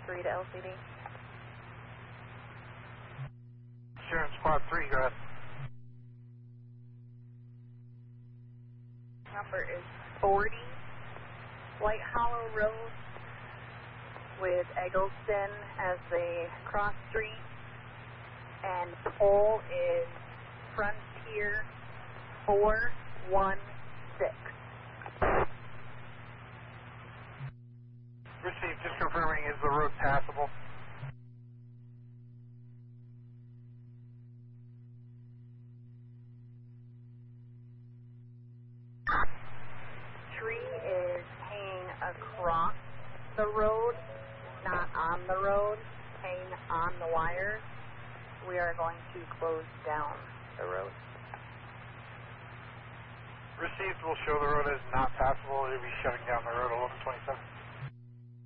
3 to LCD. Sharon Squad 3, go ahead. Number is 40 White Hollow Road with Eggleston as the cross street, and pole is Frontier 416. Received, just confirming, is the road passable? Tree is hanging across the road, not on the road, hanging on the wires. We are going to close down the road. Received, will show the road as not passable. It will be shutting down the road 1127.